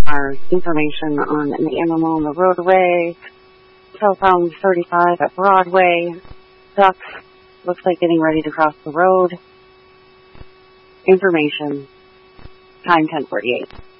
Our information on the MMO on the roadway. Southbound 35 at Broadway. Ducks. Looks like getting ready to cross the road. Information. Time 10:48.